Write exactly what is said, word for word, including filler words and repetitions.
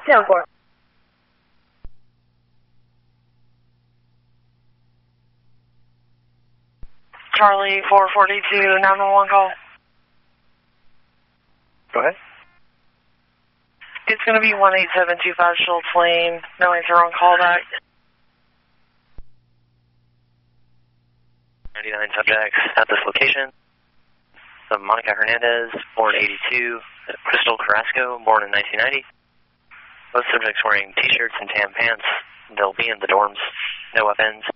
seven four. Charlie four forty-two, nine one one call. Go ahead. It's going to be one eight seven two five Schultz Lane. No answer on callback. ninety-nine subjects at this location. So Monica Hernandez, born eighty-two, Crystal Carrasco, born in nineteen ninety. Both subjects wearing t-shirts and tan pants. They'll be in the dorms. No weapons,